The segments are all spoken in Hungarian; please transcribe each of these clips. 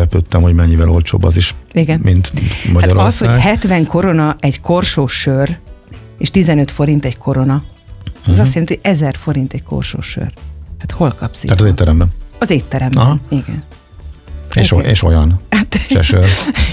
meglepődtem, hogy mennyivel olcsóbb az is, igen, mint Magyarország. Hát az, hogy 70 korona egy korsós sör, és 15 forint egy korona, az azt jelenti, hogy 1000 forint egy korsós sör. Hát hol kapsz így? Tehát az étteremben? Az étteremben, aha, igen. És olyan. Hát, se sör.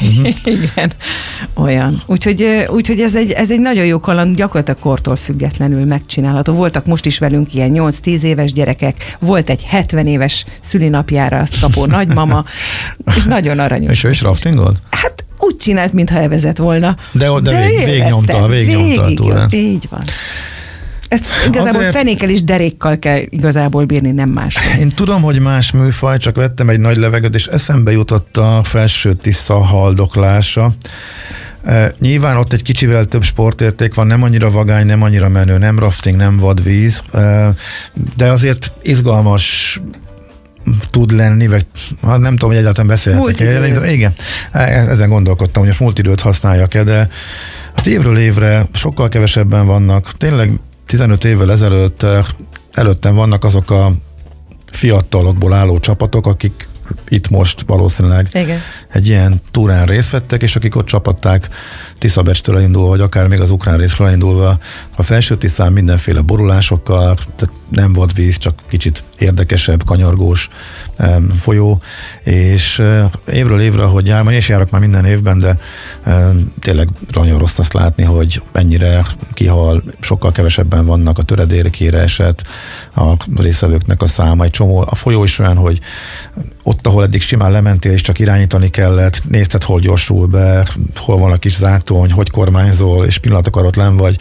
igen, olyan. Úgyhogy ez egy nagyon jó kaland, gyakorlatilag kortól függetlenül megcsinálható. Voltak most is velünk ilyen 8-10 éves gyerekek, volt egy 70 éves szülinapjára azt kapó nagymama, és nagyon aranyos. És ő is raftingolt? Hát úgy csinált, mintha elvezett volna. De végignyomta a túrán. Így van. Ezt igazából azért fenékkel és derékkal kell igazából bírni, nem más. Én tudom, hogy más műfaj, csak vettem egy nagy levegőt, és eszembe jutott a Felső-Tisza haldoklása. Nyilván ott egy kicsivel több sportérték van, nem annyira vagány, nem annyira menő, nem rafting, nem vadvíz, de azért izgalmas tud lenni, vagy nem tudom, hogy egyáltalán beszélhetek. Igen, ezen gondolkodtam, hogy most multidőt használjak-e, de hát évről évre sokkal kevesebben vannak. Tényleg 15 évvel előttem vannak azok a fiatalokból álló csapatok, akik itt most valószínűleg egy ilyen túrán részt vettek, és akik ott csapatták Tiszabecstől elindulva, vagy akár még az ukrán részről elindulva a Felső-Tiszán mindenféle borulásokkal, tehát nem volt víz, csak kicsit érdekesebb, kanyargós folyó, és évről évre, ahogy jár, és járok már minden évben, de tényleg nagyon rossz azt látni, hogy mennyire kihal, sokkal kevesebben vannak, a töredékére esett a részvevőknek a száma, egy csomó, a folyó is olyan, hogy ott, ahol eddig simán lementél, és csak irányítani kellett, nézted, hol gyorsul be, hol van a kis zátony, hogy kormányzol, és pillanatok alatt lenn vagy,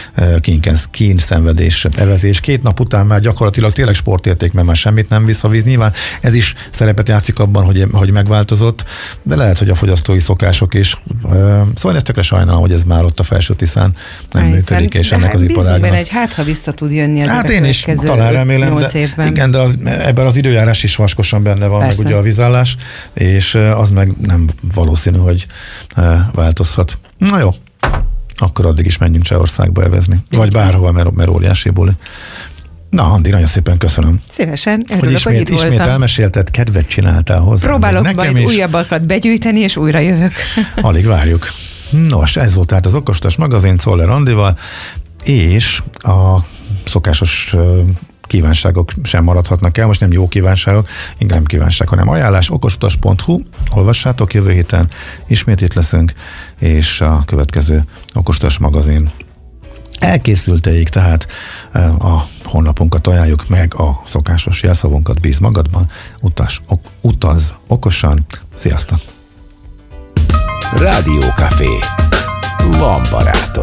kín, szenvedés, evezés. 2 nap után már gyakorlatilag tényleg sportérték, mert már semmit nem visz a víz. Nyilván ez is szerepet játszik abban, hogy megváltozott, de lehet, hogy a fogyasztói szokások is. Szóval ezt tökre sajnálom, hogy ez már ott a Felső-Tiszán nem működik, és ennek az iparágnak. Bízunk benne, hogy ha vissza tud jönni az hát én is talán remélem, de igen, de ebben az időjárás is vaskosan benne van, meg ugye a vízállás, és az meg nem valószínű, hogy változhat. Na jó, akkor addig is menjünk Csehországba evezni. Vagy bárhova, mert óriási buli. Na, Andi, nagyon szépen köszönöm. Szívesen, örülök, hogy itt voltam. Ismét elmesélted, kedvet csináltál hozzá. Próbálok majd újabbakat begyűjteni, és újra jövök. Alig várjuk. Nos, ez volt tehát az Okostás magazin Czoller Andival, és a szokásos kívánságok sem maradhatnak el, most nem jó kívánságok, inkább nem kívánság, hanem ajánlás, okosutas.hu, olvassátok, jövő héten ismét itt leszünk, és a következő Okostas magazin elkészülteig, tehát a honlapunkat ajánljuk meg, a szokásos jelszavunkat, bíz magadban, utaz okosan, sziasztok! Rádió Café. Van barát.